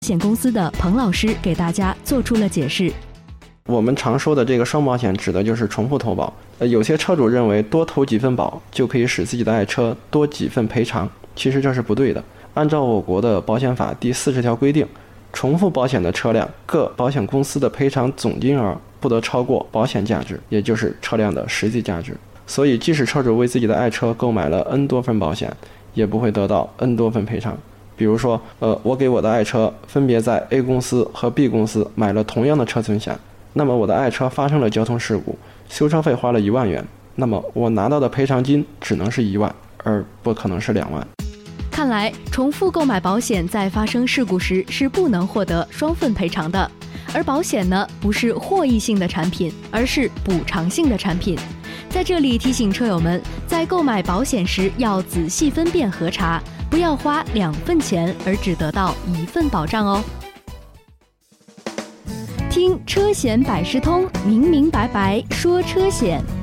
险公司的彭老师给大家做出了解释。 我们常说的这个双保险指的就是重复投保。有些车主认为多投几份保就可以使自己的爱车多几份赔偿，其实这是不对的。按照我国的保险法第40条规定，重复保险的车辆各保险公司的赔偿总金额不得超过保险价值，也就是车辆的实际价值。所以即使车主为自己的爱车购买了 N 多份保险，也不会得到 N 多份赔偿。比如说我给我的爱车分别在 A 公司和 B 公司买了同样的车损险，那么我的爱车发生了交通事故，修车费花了1万元，那么我拿到的赔偿金只能是1万，而不可能是2万。 看来重复购买保险在发生事故时是不能获得双份赔偿的，而保险呢，不是获益性的产品，而是补偿性的产品。在这里提醒车友们，在购买保险时要仔细分辨核查，不要花2份钱而只得到1份保障哦。听车险百事通，明明白白说车险。